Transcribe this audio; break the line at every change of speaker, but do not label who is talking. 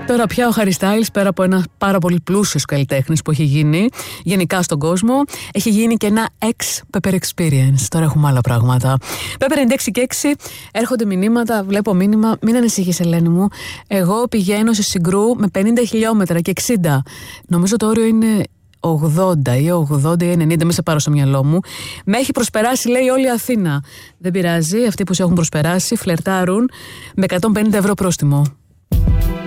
Τώρα πια ο Harry Styles, πέρα από ένα πάρα πολύ πλούσιος καλλιτέχνης που έχει γίνει γενικά στον κόσμο, έχει γίνει και ένα ex-Pepper Experience. Τώρα έχουμε άλλα πράγματα. Pepper 96 και 6, έρχονται μηνύματα, βλέπω μήνυμα, μην ανησυχείς Ελένη μου. Εγώ πηγαίνω σε Συγκρού με 50 χιλιόμετρα και 60. Νομίζω το όριο είναι 80 ή 80 ή 90, μην σε πάρω στο μυαλό μου. Με έχει προσπεράσει, λέει, όλη η Αθήνα. Δεν πειράζει, αυτοί που σε έχουν προσπεράσει φλερτάρουν με 150 ευρώ πρόστιμο.